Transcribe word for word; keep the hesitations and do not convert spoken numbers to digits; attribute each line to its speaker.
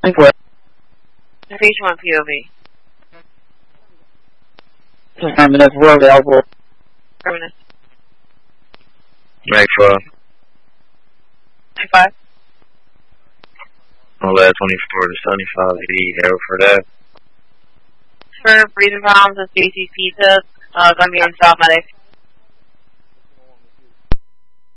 Speaker 1: What?
Speaker 2: Patient one P O V.
Speaker 1: Terminus, we're available.
Speaker 2: Terminus.
Speaker 3: Make for
Speaker 2: twenty-five.
Speaker 3: eleven twenty-four to seventy-five, eighty, arrow for that.
Speaker 2: For breathing problems with J C Pizza, uh, gonna be on South Medic.